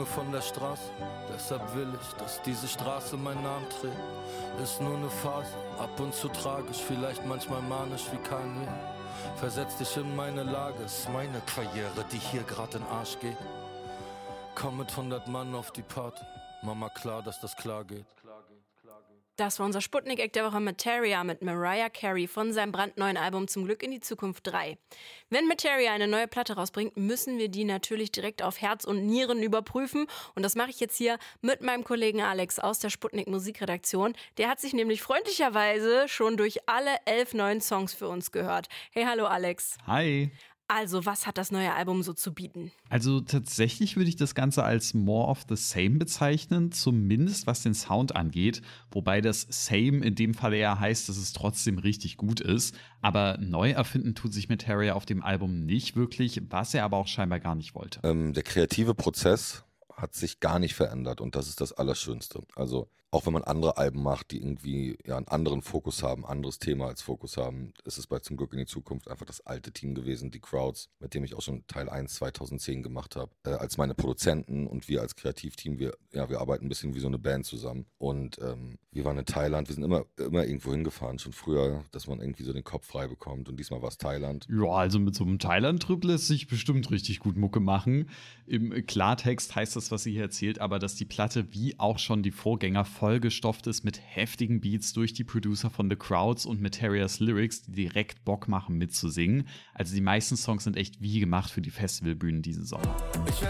von der Straße, deshalb will ich, dass diese Straße meinen Namen trägt. Ist nur eine Phase, ab und zu tragisch, vielleicht manchmal manisch wie Kanye. Versetz dich in meine Lage, ist meine Karriere, die hier grad in Arsch geht. Komm mit 100 Mann auf die Party, Mama klar, dass das klar geht. Das war unser Sputnik-Eck der Woche Materia mit Mariah Carey von seinem brandneuen Album Zum Glück in die Zukunft 3. Wenn Materia eine neue Platte rausbringt, müssen wir die natürlich direkt auf Herz und Nieren überprüfen. Und das mache ich jetzt hier mit meinem Kollegen Alex aus der Sputnik Musikredaktion. Der hat sich nämlich freundlicherweise schon durch alle 11 neuen Songs für uns gehört. Hey, hallo Alex. Hi. Also, was hat das neue Album so zu bieten? Also tatsächlich würde ich das Ganze als more of the same bezeichnen, zumindest was den Sound angeht. Wobei das same in dem Fall eher heißt, dass es trotzdem richtig gut ist. Aber neu erfinden tut sich Materia auf dem Album nicht wirklich, was er aber auch scheinbar gar nicht wollte. Der kreative Prozess hat sich gar nicht verändert und das ist das Allerschönste. Also auch wenn man andere Alben macht, die irgendwie einen anderen Fokus haben, anderes Thema als Fokus haben, ist es bei Zum Glück in die Zukunft einfach das alte Team gewesen, die Crowds, mit dem ich auch schon Teil 1 2010 gemacht habe, als meine Produzenten und wir als Kreativteam, wir arbeiten ein bisschen wie so eine Band zusammen und wir waren in Thailand, wir sind immer irgendwo hingefahren, schon früher, dass man irgendwie so den Kopf frei bekommt und diesmal war es Thailand. Ja, also mit so einem Thailand-Trip lässt sich bestimmt richtig gut Mucke machen. Im Klartext heißt das, was sie hier erzählt, aber dass die Platte wie auch schon die Vorgänger vollgestopft ist mit heftigen Beats durch die Producer von The Crowds und Materias Lyrics, die direkt Bock machen mitzusingen. Also die meisten Songs sind echt wie gemacht für die Festivalbühnen diesen Sommer. Ich